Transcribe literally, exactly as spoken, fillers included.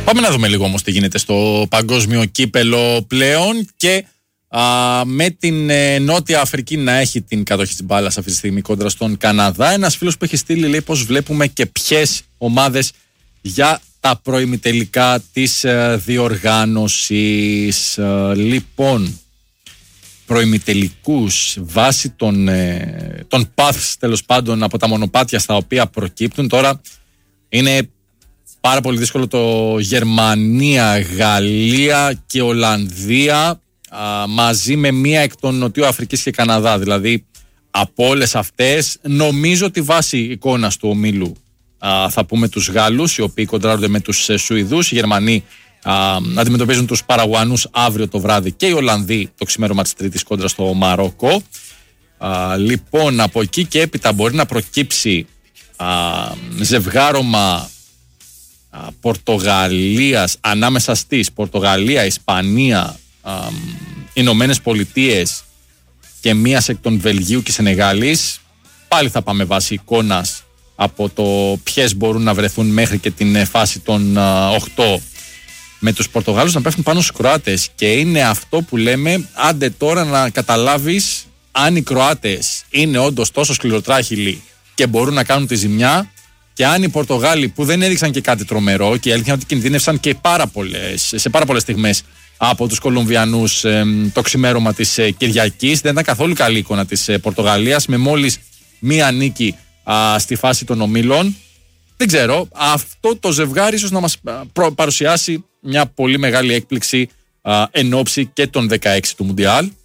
Πάμε να δούμε λίγο όμως τι γίνεται στο παγκόσμιο κύπελο πλέον και α, με την ε, Νότια Αφρική να έχει την κατοχή της μπάλας αυτή τη στιγμή κόντρα στον Καναδά. Ένας φίλος που έχει στείλει λέει πως βλέπουμε και ποιες ομάδες για τα προημιτελικά της ε, διοργάνωσης. Ε, λοιπόν, προημιτελικούς βάσει των, ε, των paths τέλος πάντων από τα μονοπάτια στα οποία προκύπτουν. Τώρα είναι πάρα πολύ δύσκολο το Γερμανία, Γαλλία και Ολλανδία α, μαζί με μία εκ των Νοτιού Αφρικής και Καναδά. Δηλαδή από όλες αυτές νομίζω ότι βάσει εικόνας του ομίλου α, θα πούμε τους Γάλλους οι οποίοι κοντράρονται με τους ε, Σουηδούς. Οι Γερμανοί α, αντιμετωπίζουν τους Παραγουανούς αύριο το βράδυ και οι Ολλανδοί το ξημέρωμα της Τρίτης κόντρα στο Μαρόκο. Α, λοιπόν από εκεί και έπειτα μπορεί να προκύψει α, ζευγάρωμα Πορτογαλίας ανάμεσα στις Πορτογαλία, Ισπανία, Ηνωμένες Πολιτείες και μίας εκ των Βελγίου και Σενεγάλης. Πάλι θα πάμε βάσει εικόνας από το ποιες μπορούν να βρεθούν μέχρι και την φάση των οκτώ με τους Πορτογάλους να πέφτουν πάνω στους Κροάτες. Και είναι αυτό που λέμε, άντε τώρα να καταλάβεις αν οι Κροάτες είναι όντως τόσο σκληροτράχυλοι και μπορούν να κάνουν τη ζημιά. Και αν οι Πορτογάλοι που δεν έδειξαν και κάτι τρομερό και η αλήθεια είναι ότι κινδύνευσαν και πάρα πολλές, σε πάρα πολλές στιγμές από τους Κολομβιανούς ε, το ξημέρωμα της ε, Κυριακής, δεν ήταν καθόλου καλή εικόνα της ε, Πορτογαλίας με μόλις μία νίκη α, στη φάση των ομίλων. Δεν ξέρω, αυτό το ζευγάρι ίσως να μας παρουσιάσει μια πολύ μεγάλη έκπληξη α, εν ώψη και των δεκαέξι του Μουντιάλ.